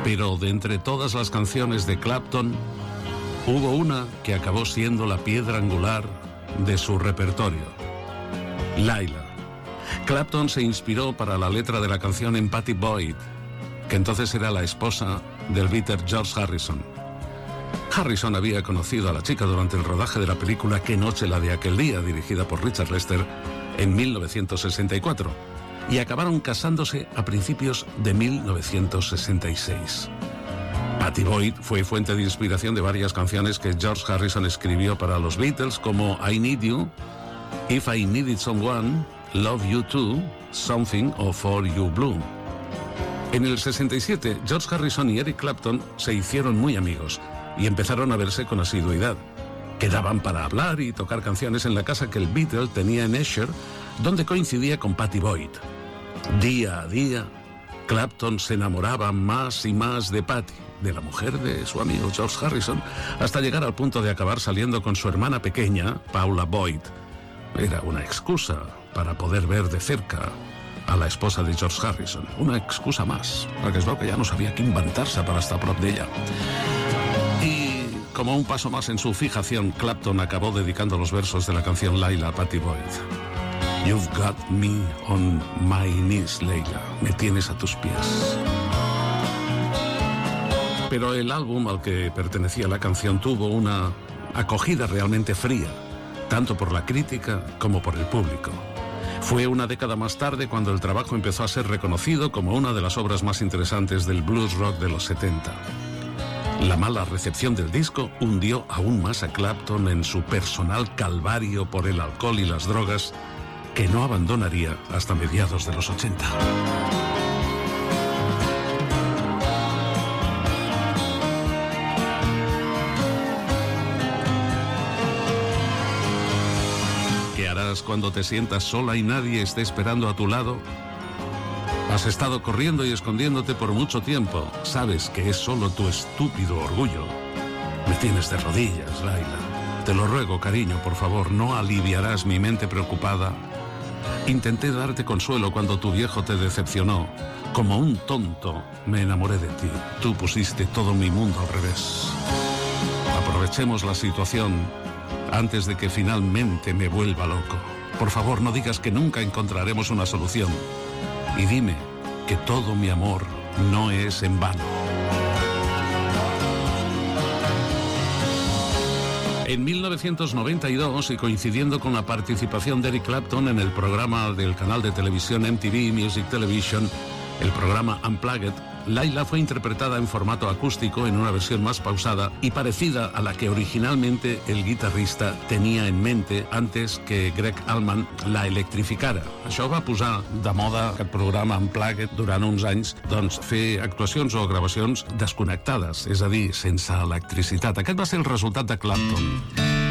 Pero de entre todas las canciones de Clapton, hubo una que acabó siendo la piedra angular de su repertorio: Layla. Clapton se inspiró para la letra de la canción en Pattie Boyd, que entonces era la esposa del Beatle George Harrison. Harrison había conocido a la chica durante el rodaje de la película Qué noche la de aquel día, dirigida por Richard Lester en 1964, y acabaron casándose a principios de 1966. Pattie Boyd fue fuente de inspiración de varias canciones que George Harrison escribió para los Beatles, como I Need You, If I Needed Someone, Love You Too, Something o For You Blue. En el 67, George Harrison y Eric Clapton se hicieron muy amigos y empezaron a verse con asiduidad. Quedaban para hablar y tocar canciones en la casa que el Beatle tenía en Esher, donde coincidía con Pattie Boyd. Día a día, Clapton se enamoraba más y más de Pattie, de la mujer de su amigo George Harrison, hasta llegar al punto de acabar saliendo con su hermana pequeña, Paula Boyd. Era una excusa para poder ver de cerca a la esposa de George Harrison. Una excusa más, perquè es veu que ja no sabia qué inventarse para estar a prop d'ella. Y como un paso más en su fijación, Clapton acabó dedicando los versos de la canción Layla a Pattie Boyd. You've got me on my knees, Layla. Me tienes a tus pies. Pero el álbum al que pertenecía la canción tuvo una acogida realmente fría, tanto por la crítica como por el público. Fue una década más tarde cuando el trabajo empezó a ser reconocido como una de las obras más interesantes del blues rock de los 70. La mala recepción del disco hundió aún más a Clapton en su personal calvario por el alcohol y las drogas, que no abandonaría hasta mediados de los 80. ¿Qué harás cuando te sientas sola y nadie esté esperando a tu lado? Has estado corriendo y escondiéndote por mucho tiempo. Sabes que es solo tu estúpido orgullo. Me tienes de rodillas, Layla. Te lo ruego, cariño, por favor, no aliviarás mi mente preocupada. Intenté darte consuelo cuando tu viejo te decepcionó. Como un tonto, me enamoré de ti. Tú pusiste todo mi mundo al revés. Aprovechemos la situación antes de que finalmente me vuelva loco. Por favor, no digas que nunca encontraremos una solución. Y dime que todo mi amor no es en vano. En 1992, y coincidiendo con la participación de Eric Clapton en el programa del canal de televisión MTV Music Television, el programa Unplugged, Layla fue interpretada en formato acústico en una versión más pausada y parecida a la que originalmente el guitarrista tenía en mente antes que Greg Allman la electrificara. Això va posar de moda aquest programa Unplugged durant uns anys, doncs, fer actuacions o gravacions desconnectades, és a dir, sense electricitat. Aquest va ser el resultat de Clapton.